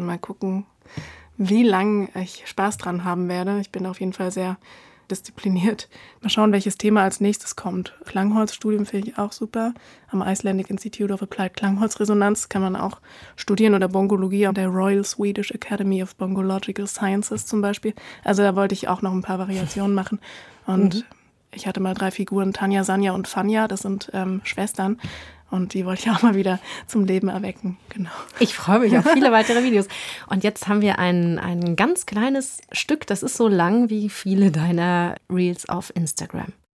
mal gucken, wie lange ich Spaß dran haben werde. Ich bin auf jeden Fall sehr diszipliniert. Mal schauen, welches Thema als nächstes kommt. Klangholzstudium finde ich auch super. Am Icelandic Institute of Applied Klangholzresonanz kann man auch studieren oder Bongologie an der Royal Swedish Academy of Bongological Sciences zum Beispiel. Also da wollte ich auch noch ein paar Variationen machen. Und ich hatte mal 3 Figuren, Tanja, Sanja und Fanja, das sind Schwestern. Und die wollte ich auch mal wieder zum Leben erwecken. Genau. Ich freue mich auf viele weitere Videos. Und jetzt haben wir ein ganz kleines Stück, das ist so lang wie viele deiner Reels auf Instagram.